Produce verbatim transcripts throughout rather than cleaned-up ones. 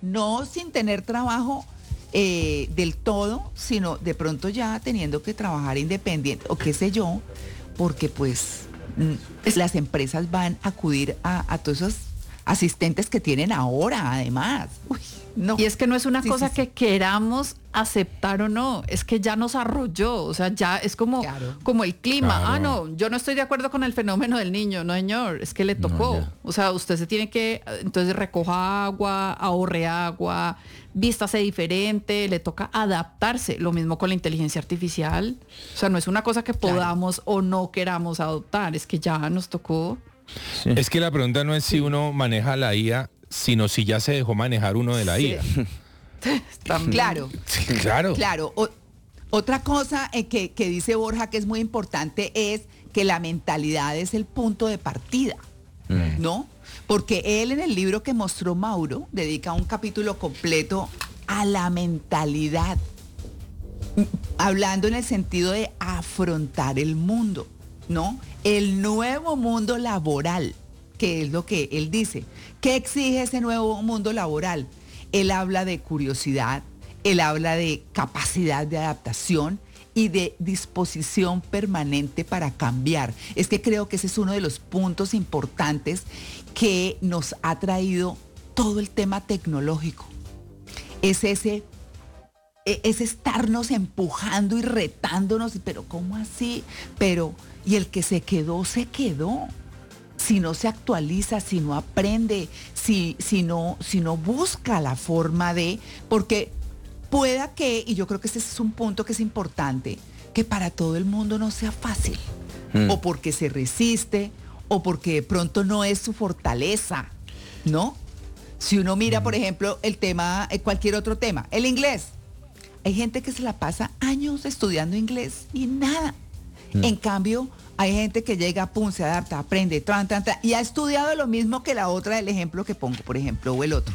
no sin tener trabajo eh, del todo, sino de pronto ya teniendo que trabajar independiente o qué sé yo, porque pues mm, las empresas van a acudir a, a todos esos asistentes que tienen ahora, además. Uy, no. Y es que no es una Sí, cosa sí, que sí. queramos aceptar o no, es que ya nos arrolló, o sea, ya es como, Claro. como el clima. Claro. Ah, no, yo no estoy de acuerdo con el fenómeno del niño, no señor, es que le tocó. No, ya. O sea, usted se tiene que, entonces recoja agua, ahorre agua, vístase diferente, le toca adaptarse. Lo mismo con la inteligencia artificial. O sea, no es una cosa que Claro. podamos o no queramos adoptar, es que ya nos tocó. Sí. Es que la pregunta no es si uno maneja la I A, sino si ya se dejó manejar uno de la Sí. I A. También. Claro. Sí, claro. Claro, o- otra cosa eh, que, que dice Borja que es muy importante es que la mentalidad es el punto de partida, Mm. ¿no? Porque él en el libro que mostró Mauro dedica un capítulo completo a la mentalidad, m- hablando en el sentido de afrontar el mundo, ¿no? El nuevo mundo laboral, que es lo que él dice. ¿Qué exige ese nuevo mundo laboral? Él habla de curiosidad, él habla de capacidad de adaptación y de disposición permanente para cambiar. Es que creo que ese es uno de los puntos importantes que nos ha traído todo el tema tecnológico. Es ese, e- es estarnos empujando y retándonos, pero ¿cómo así? Pero, y el que se quedó, se quedó. Si no se actualiza, si no aprende, si, si, no, si no busca la forma de, porque pueda que, y yo creo que ese es un punto que es importante, que para todo el mundo no sea fácil, Mm. o porque se resiste, o porque de pronto no es su fortaleza, ¿no? Si uno mira, por ejemplo, el tema, eh, cualquier otro tema, el inglés. Hay gente que se la pasa años estudiando inglés y nada. En cambio, hay gente que llega, pum, se adapta, aprende, tran, tran, tran, y ha estudiado lo mismo que la otra del ejemplo que pongo, por ejemplo, o el otro.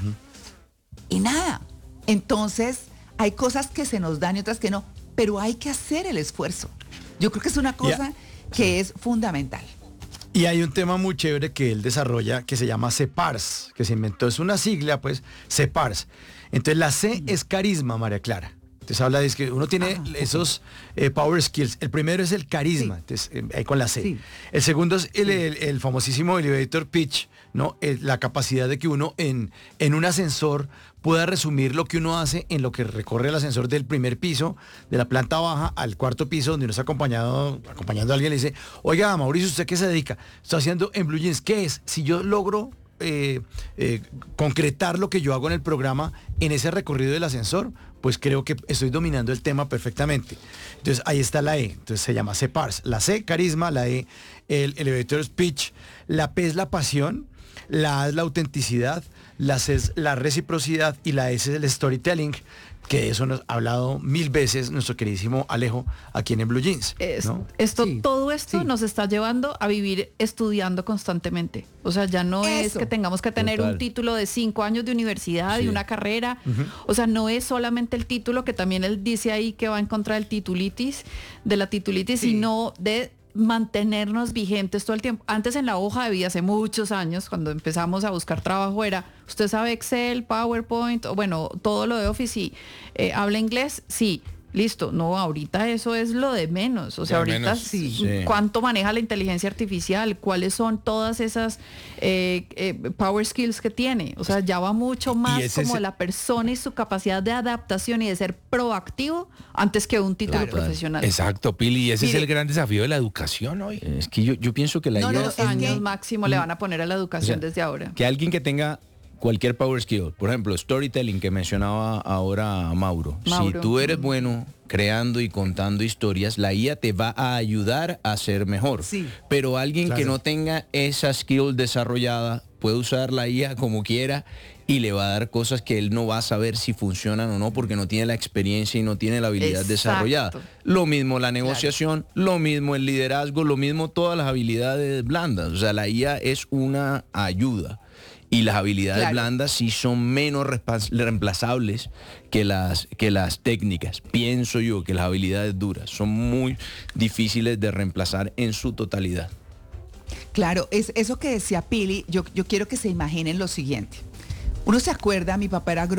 Y nada. Entonces, hay cosas que se nos dan y otras que no, pero hay que hacer el esfuerzo. Yo creo que es una cosa que es fundamental. Y hay un tema muy chévere que él desarrolla que se llama CEPARS, que se inventó, es una sigla, pues, CEPARS. Entonces la C es carisma, María Clara. Entonces habla de que uno tiene Ajá, esos eh, power skills. El primero es el carisma, Sí. entonces, eh, ahí con la C. Sí. El segundo es el, el- el famosísimo elevator pitch, ¿no? Eh, la capacidad de que uno en, en un ascensor pueda resumir lo que uno hace en lo que recorre el ascensor del primer piso, de la planta baja al cuarto piso, donde uno está acompañado, acompañando a alguien, le dice, oiga, Mauricio, ¿usted qué se dedica? Estoy haciendo en Blue Jeans. ¿Qué es? Si yo logro eh, eh, concretar lo que yo hago en el programa en ese recorrido del ascensor, pues creo que estoy dominando el tema perfectamente. Entonces ahí está la E, entonces se llama CEPARS. La C, carisma, la E, el elevator speech, la P es la pasión, la A es la autenticidad, la C es la reciprocidad y la S es el storytelling, que de eso nos ha hablado mil veces nuestro queridísimo Alejo aquí en el Blue Jeans. Es- ¿no? esto, Sí, todo esto sí. nos está llevando a vivir estudiando constantemente. O sea, ya no es Eso. que tengamos que tener Total. un título de cinco años de universidad y Sí. una carrera. O sea, no es solamente el título, que también él dice ahí que va en contra del titulitis, de la titulitis, Sí. sino de mantenernos vigentes todo el tiempo. Antes en la hoja de vida, hace muchos años, cuando empezamos a buscar trabajo, era, ¿usted sabe Excel, PowerPoint, o bueno, todo lo de Office? Sí. Eh, ¿habla inglés? Sí. Listo. No, ahorita eso es lo de menos. O sea, Lo de ahorita menos, sí. Sí. cuánto maneja la inteligencia artificial, cuáles son todas esas eh, eh, power skills que tiene. O sea, ya va mucho más ese como es- la persona y su capacidad de adaptación y de ser proactivo antes que un título Total. profesional. Exacto, Pili, y ese Mire. es el gran desafío de la educación hoy. Es que yo, yo pienso que la No, idea no, Dos es años que- máximo le van a poner a la o educación sea, desde ahora. que alguien que tenga cualquier power skill, por ejemplo, storytelling que mencionaba ahora Mauro. Mauro. Si tú eres bueno creando y contando historias, la I A te va a ayudar a ser mejor. Sí. Pero alguien que Claro. no tenga esa skill desarrollada puede usar la I A como quiera y le va a dar cosas que él no va a saber si funcionan o no porque no tiene la experiencia y no tiene la habilidad Exacto. desarrollada. Lo mismo la negociación, lo mismo el liderazgo, lo mismo todas las habilidades blandas. O sea, la I A es una ayuda. Y las habilidades Claro. blandas sí son menos respa- reemplazables que las, que las técnicas. Pienso yo que las habilidades duras son muy difíciles de reemplazar en su totalidad. Claro, es eso que decía Pili, yo, yo quiero que se imaginen lo siguiente. Uno se acuerda, mi papá era